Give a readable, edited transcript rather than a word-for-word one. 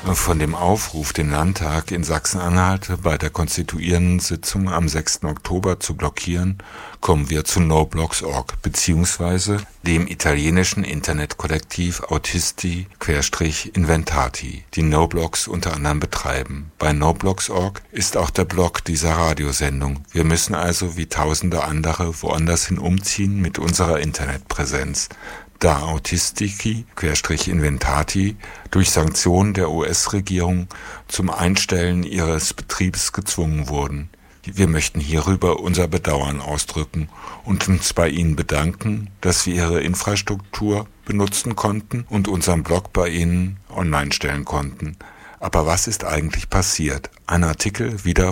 Von dem Aufruf, den Landtag in Sachsen-Anhalt bei der konstituierenden Sitzung am 6. Oktober zu blockieren, kommen wir zu NoBlocks.org bzw. dem italienischen Internetkollektiv Autisti-Inventati, die NoBlocks unter anderem betreiben. Bei NoBlocks.org ist auch der Blog dieser Radiosendung. Wir müssen also wie tausende andere woanders hin umziehen mit unserer Internetpräsenz. Da Autisti-Inventati durch Sanktionen der US-Regierung zum Einstellen ihres Betriebs gezwungen wurden. Wir möchten hierüber unser Bedauern ausdrücken und uns bei Ihnen bedanken, dass wir Ihre Infrastruktur benutzen konnten und unseren Blog bei Ihnen online stellen konnten. Aber was ist eigentlich passiert? Ein Artikel wieder